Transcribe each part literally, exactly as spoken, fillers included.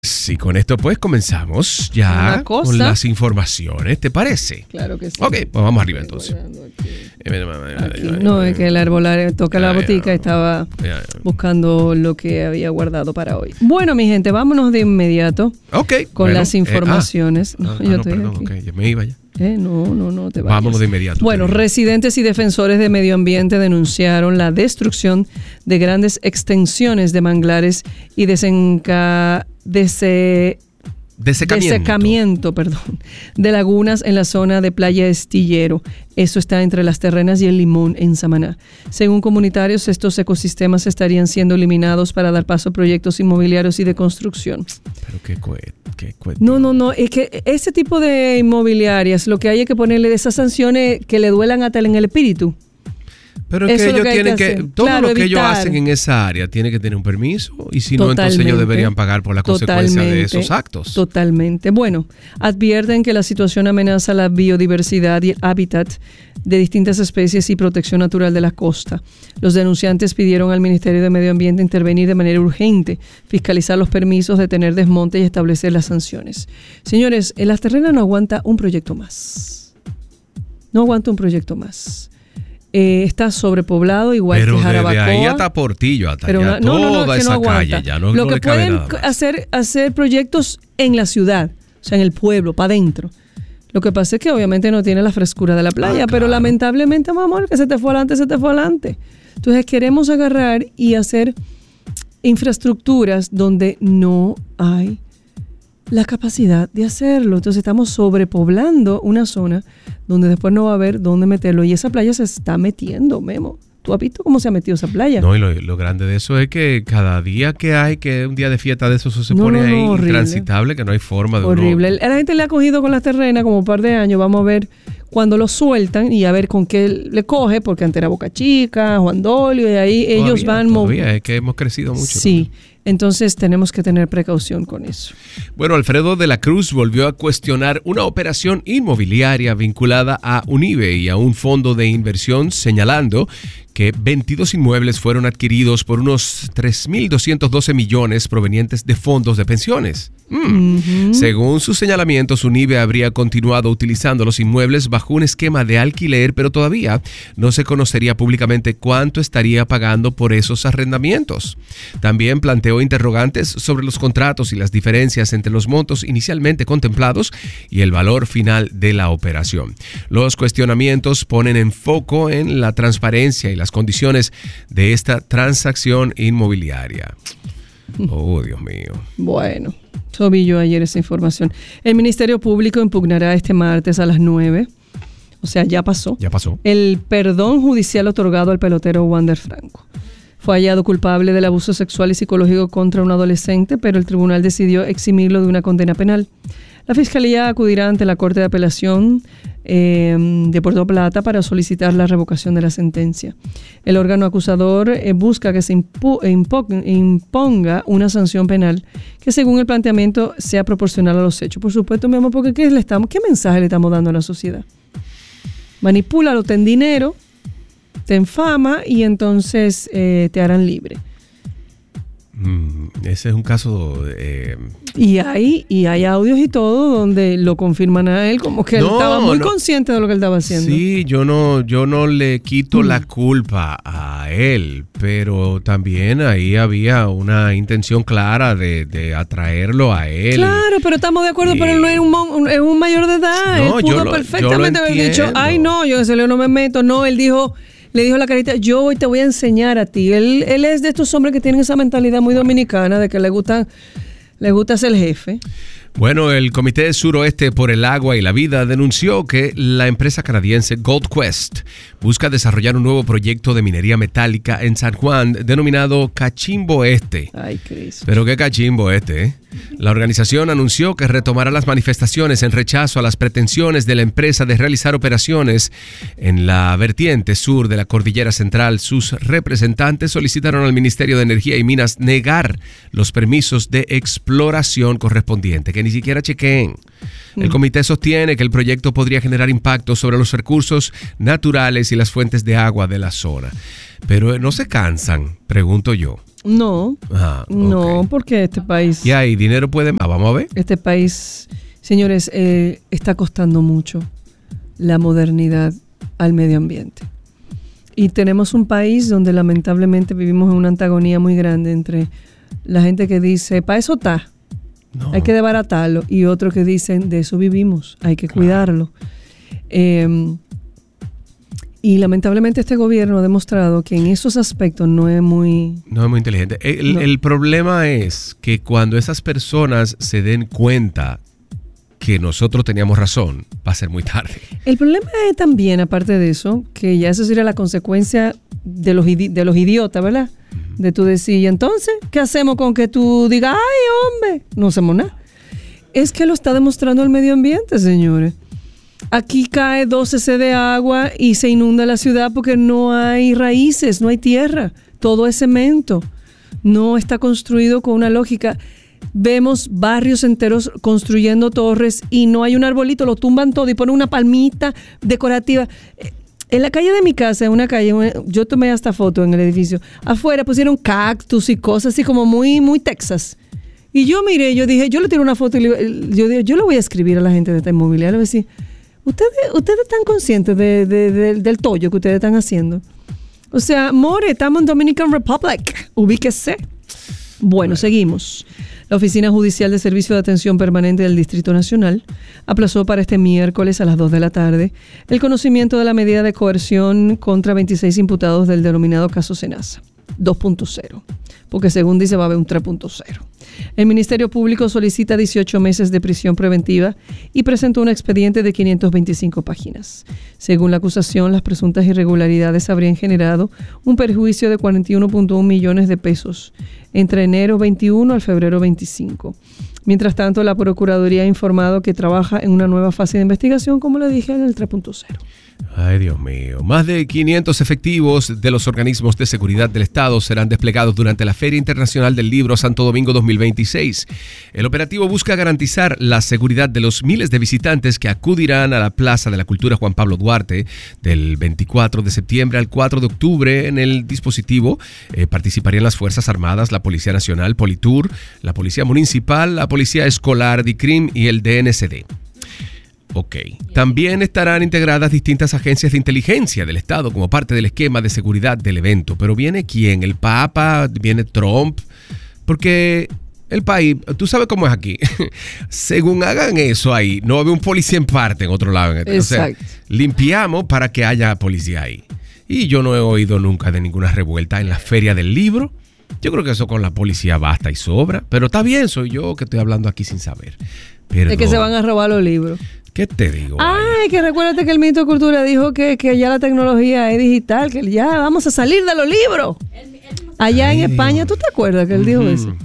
Sí, con esto pues comenzamos ya con las informaciones, ¿te parece? Claro que sí. Ok, pues vamos arriba entonces. Aquí. No, es que el arbolario toca la botica y estaba buscando lo que había guardado para hoy. Bueno, mi gente, vámonos de inmediato okay, con bueno, las informaciones. Eh, ah, no, ah, yo no, estoy perdón, aquí. Okay, yo me iba ya. Eh, no, no, no te vayas. Vámonos de inmediato. Bueno, residentes y defensores de medio ambiente denunciaron la destrucción de grandes extensiones de manglares y desenca, dese, desecamiento. desecamiento perdón, de lagunas en la zona de Playa Estillero. Eso está entre Las Terrenas y El Limón en Samaná. Según comunitarios, estos ecosistemas estarían siendo eliminados para dar paso a proyectos inmobiliarios y de construcción. Pero qué cuesta. No, no, no, es que ese tipo de inmobiliarias lo que hay es que ponerle de esas sanciones que le duelan hasta en el espíritu. Pero es que ellos que tienen que, que todo claro, lo que evitar. ellos hacen en esa área tiene que tener un permiso y si no, entonces ellos deberían pagar por la consecuencia de esos actos. Totalmente. Bueno, advierten que la situación amenaza la biodiversidad y el hábitat de distintas especies y protección natural de la costa. Los denunciantes pidieron al Ministerio de Medio Ambiente intervenir de manera urgente, fiscalizar los permisos, detener desmonte y establecer las sanciones. Señores, en Las Terrenas no aguanta un proyecto más. No aguanta un proyecto más. Eh, está sobrepoblado igual pero que Jarabacoa. Pero desde ahí hasta Portillo, hasta pero allá, no, no, no, toda que esa no calle ya no, Lo no que le cabe pueden nada más. hacer, hacer proyectos en la ciudad, o sea, en el pueblo, para adentro. Lo que pasa es que obviamente no tiene la frescura de la playa, ah, claro. Pero lamentablemente, mamá, que se te fue adelante, se te fue adelante. Entonces queremos agarrar y hacer infraestructuras donde no hay la capacidad de hacerlo. Entonces estamos sobrepoblando una zona donde después no va a haber dónde meterlo. Y esa playa se está metiendo, Memo. ¿Tú has visto cómo se ha metido esa playa? No, y lo, lo grande de eso es que cada día que hay, que un día de fiesta de eso, eso se no, pone no, no, ahí horrible. Intransitable, que no hay forma de horrible. uno. A la gente le ha cogido con Las Terrenas como un par de años. Vamos a ver cuando lo sueltan y a ver con qué le coge, porque antes era Boca Chica, Juan Dolio, y ahí todavía, ellos van... Todavía mov- es que hemos crecido mucho. Sí. ¿No? Entonces tenemos que tener precaución con eso. Bueno, Alfredo de la Cruz volvió a cuestionar una operación inmobiliaria vinculada a Unive y a un fondo de inversión, señalando que veintidós inmuebles fueron adquiridos por unos tres mil doscientos doce millones provenientes de fondos de pensiones. Mm. Uh-huh. Según sus señalamientos, Unive habría continuado utilizando los inmuebles bajo un esquema de alquiler, pero todavía no se conocería públicamente cuánto estaría pagando por esos arrendamientos. También planteó interrogantes sobre los contratos y las diferencias entre los montos inicialmente contemplados y el valor final de la operación. Los cuestionamientos ponen en foco en la transparencia y las condiciones de esta transacción inmobiliaria. Oh, Dios mío. Bueno, yo vi yo ayer esa información. El Ministerio Público impugnará este martes a las nueve, o sea, ya pasó. Ya pasó. El perdón judicial otorgado al pelotero Wander Franco. Fue hallado culpable del abuso sexual y psicológico contra un adolescente, pero el tribunal decidió eximirlo de una condena penal. La Fiscalía acudirá ante la Corte de Apelación eh, de Puerto Plata para solicitar la revocación de la sentencia. El órgano acusador eh, busca que se impu- impo- imponga una sanción penal que, según el planteamiento, sea proporcional a los hechos. Por supuesto, mi amor, porque ¿qué, le estamos, ¿qué mensaje le estamos dando a la sociedad? Manipúlalo, ten dinero, ten fama y entonces eh, te harán libre. Mm, ese es un caso... Eh... Y hay, y hay audios y todo donde lo confirman a él como que no, él estaba muy no. consciente de lo que él estaba haciendo. Sí, yo no, yo no le quito mm. la culpa a él, pero también ahí había una intención clara de, de atraerlo a él. Claro, pero estamos de acuerdo, y... pero él no es un, un, es un mayor de edad. No, él pudo yo lo, perfectamente yo lo haber dicho, ay no, yo en ese lío no me meto. No, él dijo... Le dijo la carita, yo hoy te voy a enseñar a ti. Él, él es de estos hombres que tienen esa mentalidad muy dominicana de que le gusta, le gusta ser el jefe. Bueno, el Comité Suroeste por el Agua y la Vida denunció que la empresa canadiense Goldquest busca desarrollar un nuevo proyecto de minería metálica en San Juan denominado Cachimbo Este. Ay, Cristo. Pero qué Cachimbo Este, ¿eh? La organización anunció que retomará las manifestaciones en rechazo a las pretensiones de la empresa de realizar operaciones en la vertiente sur de la Cordillera Central. Sus representantes solicitaron al Ministerio de Energía y Minas negar los permisos de exploración correspondientes, que ni siquiera chequeen. El comité sostiene que el proyecto podría generar impacto sobre los recursos naturales y las fuentes de agua de la zona. Pero no se cansan, pregunto yo. No, Ah, no, ok. porque este país, Ya, y dinero puede más. Vamos a ver. este país, señores, eh, está costando mucho la modernidad al medio ambiente. Y tenemos un país donde lamentablemente vivimos en una antagonía muy grande entre la gente que dice, para eso está, No. hay que desbaratarlo, y otros que dicen, de eso vivimos, hay que cuidarlo. Eh, y lamentablemente este gobierno ha demostrado que en esos aspectos no es muy... No es muy inteligente. El, No. el problema es que cuando esas personas se den cuenta que nosotros teníamos razón, va a ser muy tarde. El problema es también, aparte de eso, que ya eso sería la consecuencia de los, idi- de los idiotas, ¿verdad? De tú decir, ¿y entonces qué hacemos con que tú digas, ay, hombre, no hacemos nada? Es que lo está demostrando el medio ambiente, señores. Aquí cae doce ce de agua y se inunda la ciudad porque no hay raíces, no hay tierra. Todo es cemento. No está construido con una lógica. Vemos barrios enteros construyendo torres y no hay un arbolito, lo tumban todo y ponen una palmita decorativa. En la calle de mi casa, en una calle, yo tomé hasta foto en el edificio, afuera pusieron cactus y cosas así como muy, muy Texas. Y yo miré, yo dije, yo le tiro una foto y le, yo, yo le voy a escribir a la gente de esta inmobiliaria, le voy a decir, ¿ustedes, ustedes están conscientes de, de, de, del tollo que ustedes están haciendo? O sea, more, estamos en Dominican Republic, ubíquese. Bueno, bueno, seguimos. La Oficina Judicial de Servicio de Atención Permanente del Distrito Nacional aplazó para este miércoles a las dos de la tarde el conocimiento de la medida de coerción contra veintiséis imputados del denominado caso Senasa dos punto cero, porque según dice va a haber un tres punto cero. El Ministerio Público solicita dieciocho meses de prisión preventiva y presentó un expediente de quinientas veinticinco páginas. Según la acusación, las presuntas irregularidades habrían generado un perjuicio de cuarenta y uno punto uno millones de pesos entre enero veintiuno al febrero veinticinco. Mientras tanto, la Procuraduría ha informado que trabaja en una nueva fase de investigación, como le dije, en el tres punto cero. Ay, Dios mío. Más de quinientos efectivos de los organismos de seguridad del Estado serán desplegados durante la Feria Internacional del Libro Santo Domingo dos mil veintiséis. El operativo busca garantizar la seguridad de los miles de visitantes que acudirán a la Plaza de la Cultura Juan Pablo Duarte del veinticuatro de septiembre al cuatro de octubre. En el dispositivo eh, participarían las Fuerzas Armadas, la Policía Nacional, Politur, la Policía Municipal, la Policía Escolar, DICRIM y el D N C D. Ok. También estarán integradas distintas agencias de inteligencia del Estado como parte del esquema de seguridad del evento. Pero ¿viene quién? ¿El Papa? ¿Viene Trump? Porque el país, tú sabes cómo es aquí. Según hagan eso ahí, no va a haber un policía en parte en otro lado. Exacto. O sea, limpiamos para que haya policía ahí. Y yo no he oído nunca de ninguna revuelta en la Feria del Libro. Yo creo que eso con la policía basta y sobra. Pero está bien, soy yo que estoy hablando aquí sin saber. Perdón. Es que se van a robar los libros. ¿Qué te digo? Ay, vaya? Que recuérdate que el ministro de Cultura dijo que, que ya la tecnología es digital, que ya vamos a salir de los libros. Allá Ay, en España, Dios. ¿Tú te acuerdas que él dijo uh-huh. eso?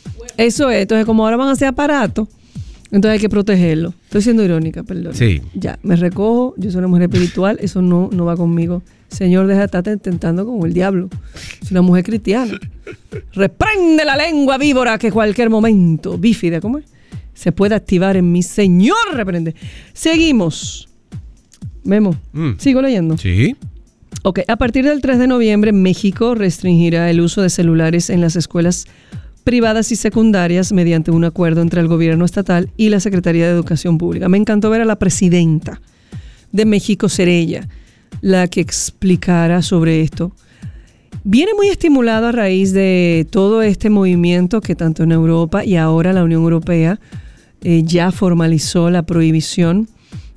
Eso es, entonces como ahora van a ser aparatos, entonces hay que protegerlo. Estoy siendo irónica, perdón. Sí. Ya, me recojo, yo soy una mujer espiritual, eso no, no va conmigo. Señor, deja de estar tentando como el diablo. Soy una mujer cristiana. Reprende la lengua víbora que cualquier momento, bífida, ¿cómo es? Se puede activar en mi Señor, reprende. Seguimos. Memo, mm. ¿sigo leyendo? Sí. Ok, a partir del tres de noviembre, México restringirá el uso de celulares en las escuelas privadas y secundarias mediante un acuerdo entre el gobierno estatal y la Secretaría de Educación Pública. Me encantó ver a la presidenta de México ser ella la que explicara sobre esto. Viene muy estimulado a raíz de todo este movimiento que tanto en Europa y ahora la Unión Europea eh, ya formalizó la prohibición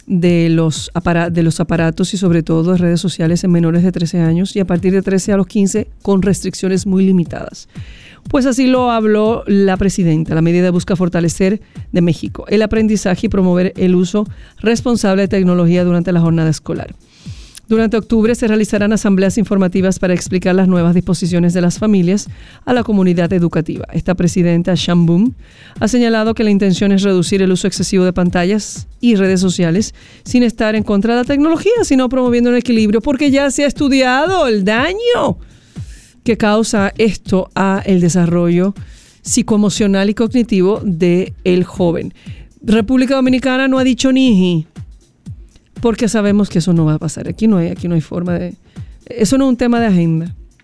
de los, apara- de los aparatos y sobre todo de redes sociales en menores de trece años y a partir de trece a los quince con restricciones muy limitadas. Pues así lo habló la presidenta. La medida busca fortalecer de México el aprendizaje y promover el uso responsable de tecnología durante la jornada escolar. Durante octubre se realizarán asambleas informativas para explicar las nuevas disposiciones de las familias a la comunidad educativa. Esta presidenta, Shambum, ha señalado que la intención es reducir el uso excesivo de pantallas y redes sociales sin estar en contra de la tecnología, sino promoviendo un equilibrio, porque ya se ha estudiado el daño que causa esto a el desarrollo psicoemocional y cognitivo del joven. República Dominicana no ha dicho ni porque sabemos que eso no va a pasar. Aquí no hay, aquí no hay forma de... Eso no es un tema de agenda.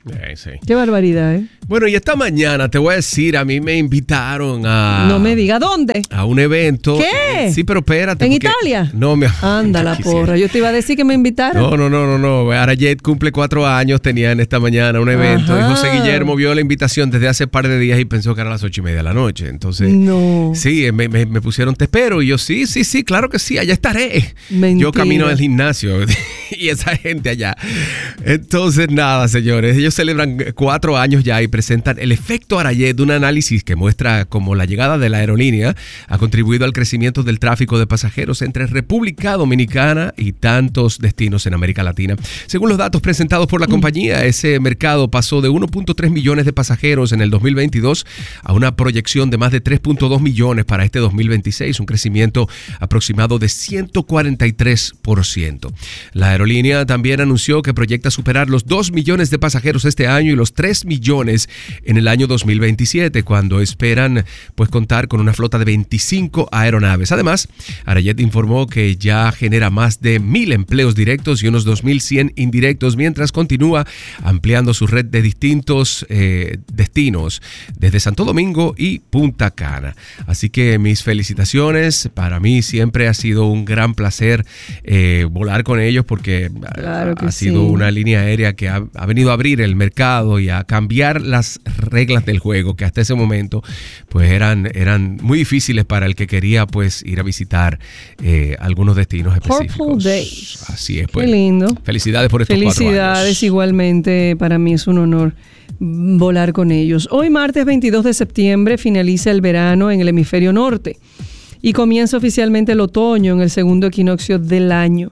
Eh, sí. Qué barbaridad, ¿eh? Bueno, y esta mañana te voy a decir, a mí me invitaron a... No me diga, ¿dónde? A un evento. ¿Qué? Sí, pero espérate. ¿En porque... Italia? No, me... Anda la porra, yo te iba a decir que me invitaran. No, no, no, no, no. Arayet cumple cuatro años, tenía en esta mañana un evento. Ajá. Y José Guillermo vio la invitación desde hace un par de días y pensó que era a las ocho y media de la noche. Entonces, no. Sí, me, me, me pusieron te espero. Y yo, sí, sí, sí, claro que sí, allá estaré. Mentira. Yo camino al gimnasio y esa gente allá. Entonces, nada, señores, ellos celebran cuatro años ya y presentan el efecto Arayet, un análisis que muestra cómo la llegada de la aerolínea ha contribuido al crecimiento del tráfico de pasajeros entre República Dominicana y tantos destinos en América Latina. Según los datos presentados por la compañía, ese mercado pasó de uno punto tres millones de pasajeros en el dos mil veintidós a una proyección de más de tres punto dos millones para este dos mil veintiséis, un crecimiento aproximado de ciento cuarenta y tres por ciento. La aerolínea también anunció que proyecta superar los dos millones de pasajeros este año y los tres millones en el año dos mil veintisiete, cuando esperan pues contar con una flota de veinticinco aeronaves. Además, Arayet informó que ya genera más de mil empleos directos y unos dos mil cien indirectos, mientras continúa ampliando su red de distintos eh, destinos desde Santo Domingo y Punta Cana. Así que mis felicitaciones. Para mí siempre ha sido un gran placer eh, volar con ellos, porque claro que ha sido sí. una línea aérea que ha, ha venido a abrir el mercado y a cambiar las reglas del juego, que hasta ese momento pues eran, eran muy difíciles para el que quería pues ir a visitar eh, algunos destinos específicos. Purple Days. Así es, pues. Qué lindo. Felicidades por estos Felicidades, cuatro años. Felicidades, igualmente para mí es un honor volar con ellos. Hoy, martes veintidós de septiembre, finaliza el verano en el hemisferio norte y comienza oficialmente el otoño en el segundo equinoccio del año.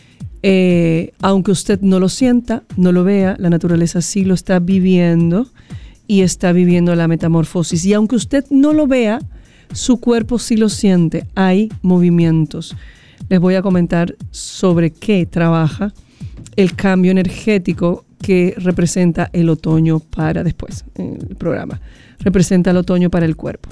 Eh, aunque usted no lo sienta, no lo vea, la naturaleza sí lo está viviendo y está viviendo la metamorfosis. Y aunque usted no lo vea, su cuerpo sí lo siente. Hay movimientos. Les voy a comentar sobre qué trabaja el cambio energético que representa el otoño para después, en el programa. Representa el otoño para el cuerpo.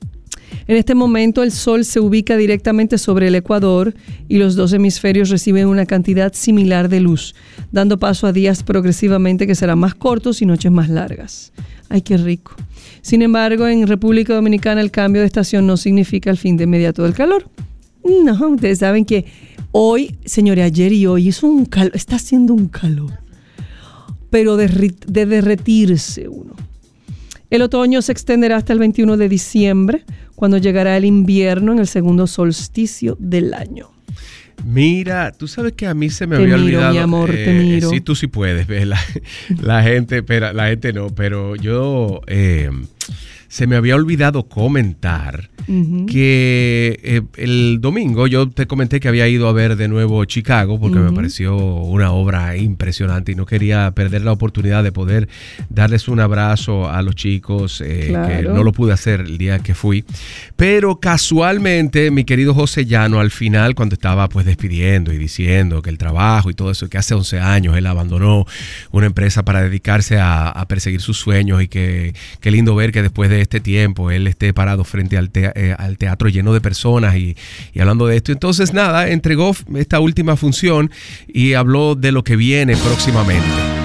En este momento el Sol se ubica directamente sobre el ecuador y los dos hemisferios reciben una cantidad similar de luz, dando paso a días progresivamente que serán más cortos y noches más largas. ¡Ay, qué rico! Sin embargo, en República Dominicana el cambio de estación no significa el fin de inmediato del calor. No, ustedes saben que hoy, señores, ayer y hoy hizo un calor, está haciendo un calor, pero de, de derretirse uno. El otoño se extenderá hasta el veintiuno de diciembre, cuando llegará el invierno en el segundo solsticio del año. Mira, tú sabes que a mí se me te había miro, olvidado. Mi amor, eh, te miro. Sí, tú sí puedes, ver la, la gente, pero la gente no, pero yo eh, se me había olvidado comentar uh-huh. que eh, el domingo yo te comenté que había ido a ver de nuevo Chicago porque uh-huh. me pareció una obra impresionante y no quería perder la oportunidad de poder darles un abrazo a los chicos, eh, claro. que no lo pude hacer el día que fui. Pero casualmente, mi querido José Llano, al final, cuando estaba pues despidiendo y diciendo que el trabajo y todo eso, que hace once años él abandonó una empresa para dedicarse a, a perseguir sus sueños, y que qué lindo ver que después de este tiempo él esté parado frente al, te, eh, al teatro lleno de personas y, y hablando de esto. Entonces, nada, entregó esta última función y habló de lo que viene próximamente.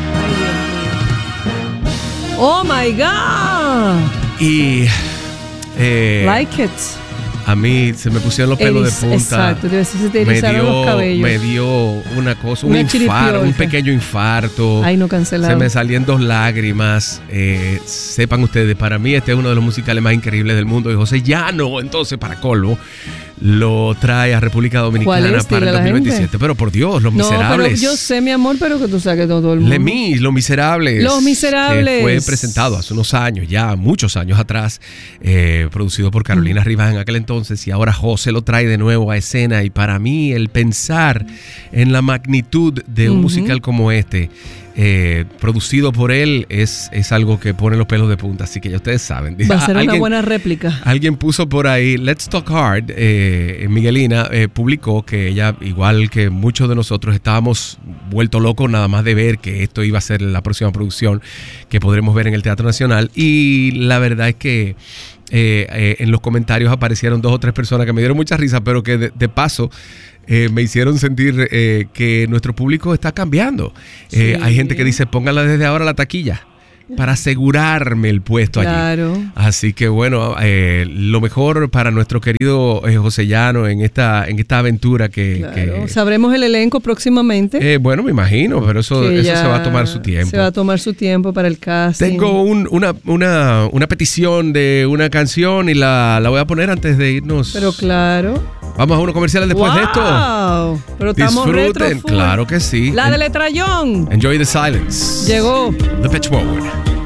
¡Oh, my God! Y... Eh, like it. A mí se me pusieron los pelos Elis, de punta. Exacto, se te me erizaron dio, los cabellos. me dio una cosa, un una infarto, un chiripiolca. pequeño infarto. Ay, no, cancelado. Se me salían dos lágrimas. Eh, sepan ustedes, para mí este es uno de los musicales más increíbles del mundo. Y José Llano, entonces, para colmo, lo trae a República Dominicana es, para el dos mil veintisiete. Pero por Dios, Los no, Miserables. Pero yo sé, mi amor, pero que tú sabes que todo el mundo. Les Mis, Los Miserables. Los Miserables. Que fue presentado hace unos años, ya muchos años atrás, eh, producido por Carolina mm. Rivas en aquel entonces, y ahora José lo trae de nuevo a escena. Y para mí, el pensar en la magnitud de un uh-huh. musical como este, Eh, producido por él, es, es algo que pone los pelos de punta, así que ya ustedes saben. Va a ser alguien, una buena réplica. Alguien puso por ahí, Let's Talk Hard, eh, Miguelina eh, publicó que ella, igual que muchos de nosotros, estábamos vueltos locos nada más de ver que esto iba a ser la próxima producción que podremos ver en el Teatro Nacional, y la verdad es que eh, eh, en los comentarios aparecieron dos o tres personas que me dieron mucha risa, pero que de, de paso eh, me hicieron sentir eh, que nuestro público está cambiando. Eh, sí. Hay gente que dice, póngala desde ahora la taquilla para asegurarme el puesto claro. allí. Así que bueno, eh, lo mejor para nuestro querido eh, José Llano en esta, en esta aventura que, claro. que... Sabremos el elenco próximamente. Eh, bueno, me imagino, pero eso, eso se va a tomar su tiempo. Se va a tomar su tiempo para el casting. Tengo un, una, una, una petición de una canción y la, la voy a poner antes de irnos. Pero claro. Vamos a unos comerciales después wow. de esto. Pero estamos retro full. Claro que sí. La de Letrayón. Enjoy the silence. Llegó. The Pitch Forward.